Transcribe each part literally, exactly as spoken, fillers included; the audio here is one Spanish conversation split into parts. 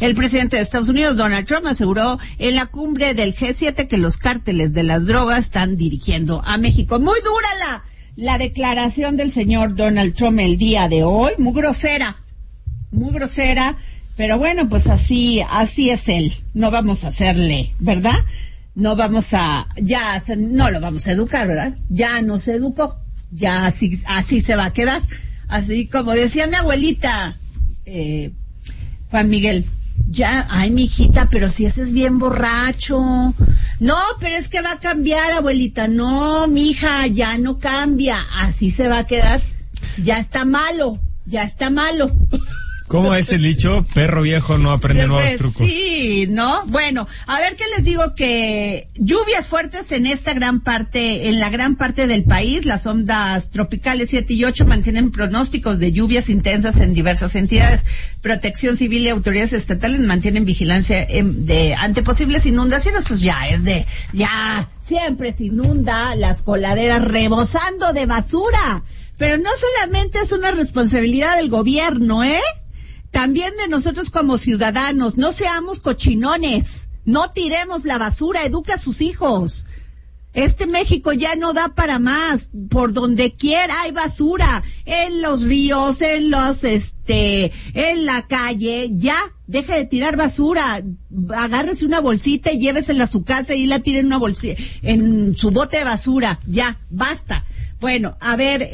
El presidente de Estados Unidos, Donald Trump, aseguró en la cumbre del G siete que los cárteles de las drogas están dirigiendo a México. Muy dura la, la declaración del señor Donald Trump el día de hoy, muy grosera, muy grosera, pero bueno, pues así, así es él. No vamos a hacerle, ¿verdad? No vamos a, ya, no lo vamos a educar, ¿verdad? Ya nos educó, ya así, así se va a quedar. Así como decía mi abuelita, eh, Juan Miguel, ya, ay, mi hijita, pero si ese es bien borracho. No, pero es que va a cambiar, abuelita. No, mi hija, ya no cambia. Así se va a quedar. Ya está malo, ya está malo. ¿Cómo es el dicho? Perro viejo no aprende Entonces, nuevos trucos. Sí, ¿no? Bueno, a ver qué les digo, que lluvias fuertes en esta gran parte, en la gran parte del país. Las ondas tropicales siete y ocho mantienen pronósticos de lluvias intensas en diversas entidades. Protección Civil y autoridades estatales mantienen vigilancia en, de ante posibles inundaciones. Pues ya es de, ya siempre se inunda, las coladeras rebosando de basura. Pero no solamente es una responsabilidad del gobierno, ¿eh? También de nosotros como ciudadanos. No seamos cochinones, no tiremos la basura, educa a sus hijos. Este México ya no da para más. Por donde quiera hay basura, en los ríos, en los, este, en la calle. Ya, deje de tirar basura. Agárrese una bolsita y llévesela a su casa y la tire en una bolsita, en su bote de basura. Ya, basta. Bueno, a ver,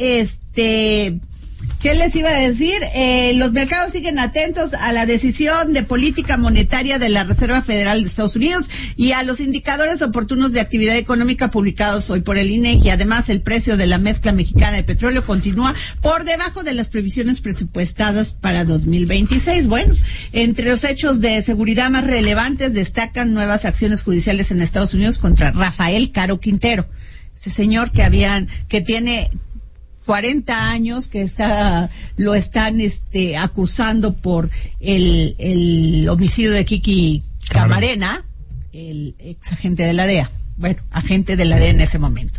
este, ¿qué les iba a decir? Eh, los mercados siguen atentos a la decisión de política monetaria de la Reserva Federal de Estados Unidos y a los indicadores oportunos de actividad económica publicados hoy por el I N E G I. Además, el precio de la mezcla mexicana de petróleo continúa por debajo de las previsiones presupuestadas para dos mil veintiséis. Bueno, entre los hechos de seguridad más relevantes destacan nuevas acciones judiciales en Estados Unidos contra Rafael Caro Quintero. Ese señor que habían, que tiene cuarenta años, que está, lo están, este, acusando por el, el homicidio de Kiki Camarena, el ex agente de la D E A. Bueno, agente de la D E A en ese momento.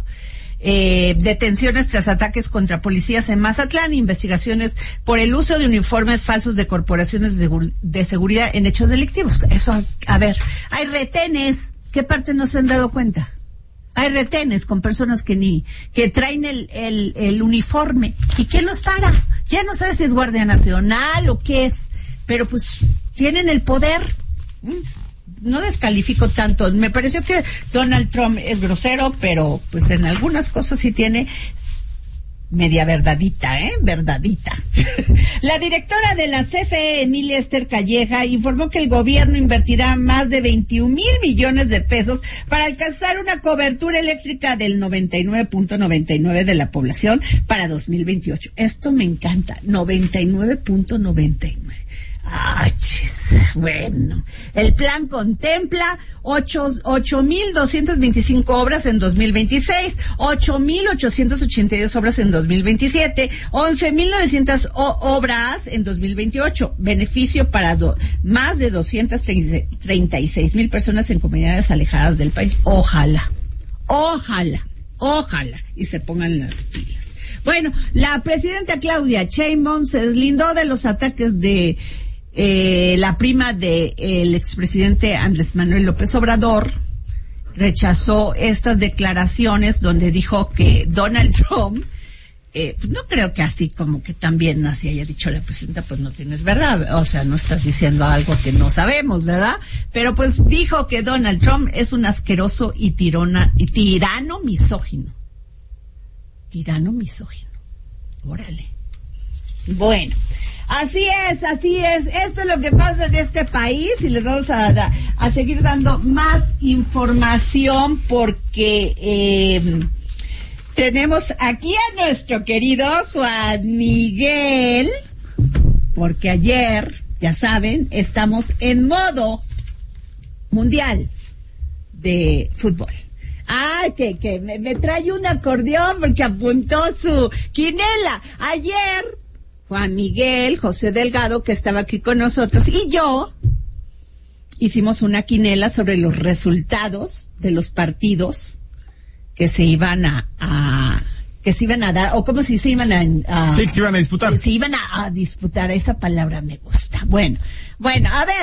Eh, detenciones tras ataques contra policías en Mazatlán, investigaciones por el uso de uniformes falsos de corporaciones de, de seguridad en hechos delictivos. Eso, a ver, hay retenes. ¿Qué parte no se han dado cuenta? Hay retenes con personas que ni, que traen el, el, el uniforme. ¿Y quién los para? Ya no sabes si es Guardia Nacional o qué es, pero pues tienen el poder. No descalifico tanto. Me pareció que Donald Trump es grosero, pero pues en algunas cosas sí tiene media verdadita, ¿eh? Verdadita. La directora de la C F E, Emilia Esther Calleja, informó que el gobierno invertirá más de veintiún mil millones de pesos para alcanzar una cobertura eléctrica del noventa y nueve punto noventa y nueve de la población para dos mil veintiocho. Esto me encanta. noventa y nueve punto noventa y nueve. Ah, chis. Bueno, el plan contempla ocho mil doscientas veinticinco obras en dos mil veintiséis, ocho mil ochocientas ochenta y dos obras en dos mil veintisiete, once mil novecientas obras en dos mil veintiocho, beneficio para do, más de doscientas treinta y seis mil personas en comunidades alejadas del país. Ojalá, ojalá, ojalá, y se pongan las pilas. Bueno, la presidenta Claudia Sheinbaum se deslindó de los ataques de Eh, la prima del de expresidente Andrés Manuel López Obrador. Rechazó estas declaraciones donde dijo que Donald Trump, eh, pues no creo que así como que también así haya dicho la presidenta, pues no tienes verdad, o sea, no estás diciendo algo que no sabemos, ¿verdad? Pero pues dijo que Donald Trump es un asqueroso y tirona, y tirano misógino. Tirano misógino. Órale. Bueno. Así es, así es. Esto es lo que pasa en este país y les vamos a, a, a seguir dando más información porque eh, tenemos aquí a nuestro querido Juan Miguel, porque ayer, ya saben, estamos en modo mundial de fútbol. Ah, que, que me, me trae un acordeón porque apuntó su quinela. Ayer Juan Miguel, José Delgado, que estaba aquí con nosotros, y yo hicimos una quinela sobre los resultados de los partidos que se iban a, a que se iban a dar, o como si se iban a, a sí, que se iban a disputar. Se iban a, a disputar, esa palabra me gusta. Bueno, bueno, a ver.